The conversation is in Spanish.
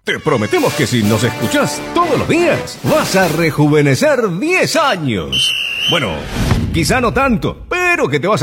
Te prometemos que si nos escuchás todos los días, vas a rejuvenecer 10 años. Bueno, quizá no tanto, pero que te vas